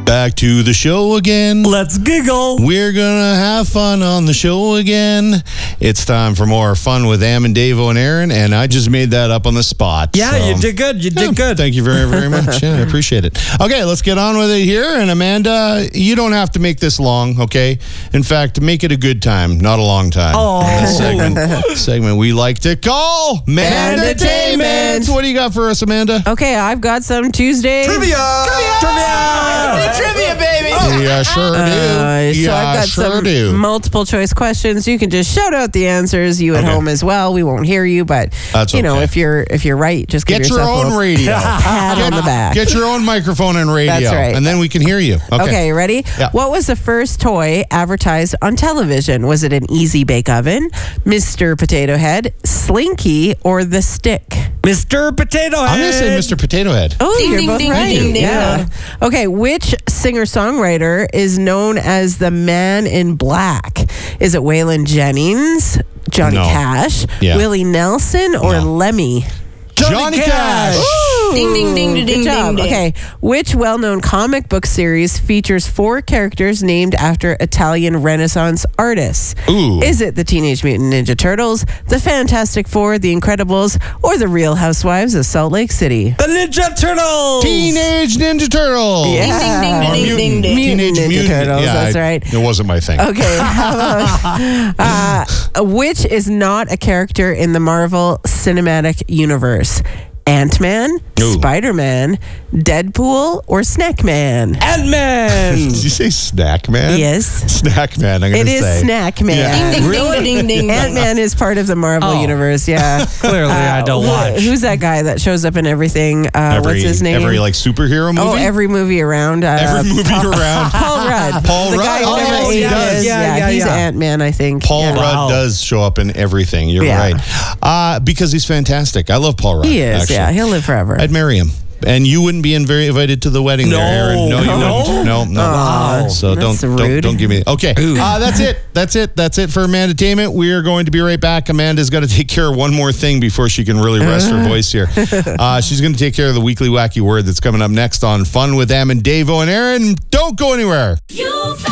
Back to the show again. Let's giggle. We're gonna have fun on the show again. It's time for more fun with Am and Davo and Aaron, and I just made that up on the spot. Yeah, so. you did good. You did good. Thank you very, very much. Yeah, I appreciate it. Okay, let's get on with it here. And Amanda, you don't have to make this long, okay? In fact, make it a good time, not a long time. Oh. This segment we like to call Mandatainment. What do you got for us, Amanda? Okay, I've got some Tuesday Trivia, baby. Yeah, sure do. So I've got some multiple choice questions. You can just shout out the answers. You at home as well. We won't hear you, but that's if you're right, just give get your yourself own radio. pat on the back. Get your own microphone and radio. That's right. And then we can hear you. Okay, ready? Yeah. What was the first toy advertised on television? Was it an Easy Bake Oven, Mr. Potato Head, Slinky, or the Stick? Mr. Potato Head. I'm going to say Mr. Potato Head. Oh, Ding, you're ding, both ding, right. ding, ding, Yeah. Okay, which singer-songwriter is known as the Man in Black? Is it Waylon Jennings, Johnny Cash, Willie Nelson, or Lemmy? Johnny Cash. Ding, ding, ding, ding, Good ding, job. ding. Okay, which well-known comic book series features 4 characters named after Italian Renaissance artists? Ooh. Is it the Teenage Mutant Ninja Turtles, the Fantastic Four, the Incredibles, or the Real Housewives of Salt Lake City? The Ninja Turtles. Teenage Ninja Turtles. Yeah. Ding, ding, ding, ding, ding. Mutant Ninja Turtles, that's right. It wasn't my thing. Okay, how about, which is not a character in the Marvel Cinematic Universe? Ant-Man, Ooh. Spider-Man, Deadpool, or Snack-Man? Ant-Man. Did you say Snack Man? Yes. Snack Man, I'm going It to say. is Snack-Man. Yeah. Ding, ding, Really? ding, ding, ding, ding. Ant-Man is part of the Marvel universe, yeah. Clearly, I don't watch. Who's that guy that shows up in everything? What's his name? Every superhero movie? Oh, every movie around. Every movie around. Paul Rudd. Paul the Rudd. guy who Oh, never he ages. does. Yeah, He's yeah. Ant-Man, I think. Paul Yeah. Rudd does show up in everything. You're Yeah. right. Because he's fantastic. I love Paul Rudd. He is, actually. yeah. He'll live forever. I'd marry him. And you wouldn't be invited to the wedding there, Aaron. No, you wouldn't. No. Aw, So that's don't rude. give me. Okay. That's it. That's it for Mandatainment. We are going to be right back. Amanda's got to take care of one more thing before she can really rest her voice here. She's going to take care of the weekly wacky word that's coming up next on Fun with Am and Davo and Aaron. Don't go anywhere. You